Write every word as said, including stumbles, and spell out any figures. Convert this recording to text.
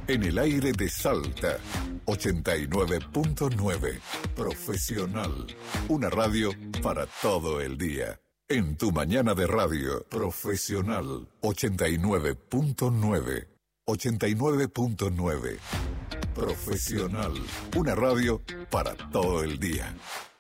En el aire de Salta, ochenta y nueve punto nueve. Profesional. Una radio para todo el día. En tu mañana de radio, Profesional. ochenta y nueve punto nueve. ochenta y nueve punto nueve. Profesional. Una radio para todo el día.